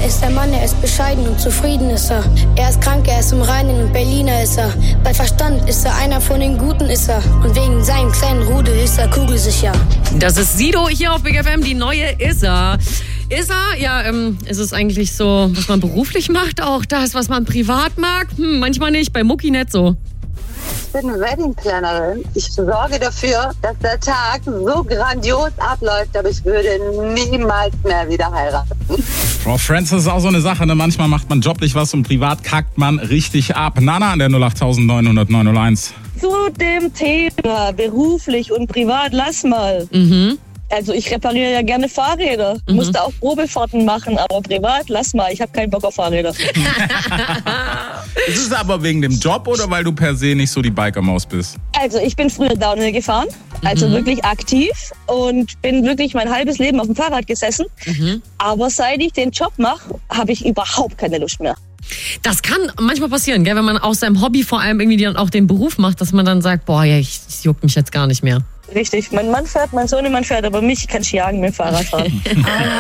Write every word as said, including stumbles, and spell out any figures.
ist der Mann, er ist bescheiden und zufrieden ist er. Er ist krank, er ist im Reinen und Berliner ist er. Bei Verstand ist er einer von den Guten ist er. Und wegen seinem kleinen Rudel ist er kugelsicher. Das ist Sido hier auf Big F M, die neue Is er. Is er? Ja, ähm, ist es eigentlich so, was man beruflich macht, auch das, was man privat mag? Hm, manchmal nicht, bei Mucki nicht so. Ich bin Wedding-Plannerin. Ich sorge dafür, dass der Tag so grandios abläuft, aber ich würde niemals mehr wieder heiraten. Frau Francis ist auch so eine Sache, ne? Manchmal macht man joblich was und privat kackt man richtig ab. Nana an der null acht neun null null neun null eins. Zu dem Thema beruflich und privat, lass mal. Mhm. Also ich repariere ja gerne Fahrräder. Mhm. Musste auch Probefahrten machen, aber privat, lass mal. Ich habe keinen Bock auf Fahrräder. Ist es aber wegen dem Job oder weil du per se nicht so die Bikermaus bist? Also ich bin früher Downhill gefahren, also mhm. wirklich aktiv und bin wirklich mein halbes Leben auf dem Fahrrad gesessen. Mhm. Aber seit ich den Job mache, habe ich überhaupt keine Lust mehr. Das kann manchmal passieren, gell? Wenn man aus seinem Hobby vor allem irgendwie dann auch den Beruf macht, dass man dann sagt, boah, ja, ich, das juckt mich jetzt gar nicht mehr. Richtig, mein Mann fährt, mein Sohnemann fährt, aber mich kann ich jagen mit dem Fahrrad fahren.